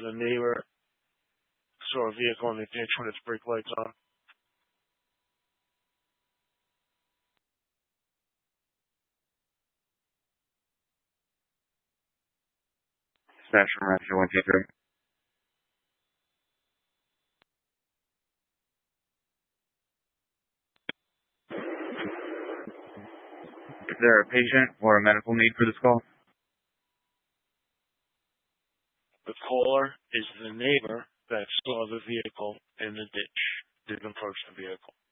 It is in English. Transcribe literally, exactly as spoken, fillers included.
the neighbor saw a vehicle in the ditch with its brake lights on. Dispatch from Rapture one two three. Is there a patient or a medical need for this call? The caller is the neighbor that saw the vehicle in the ditch. Did approach the vehicle.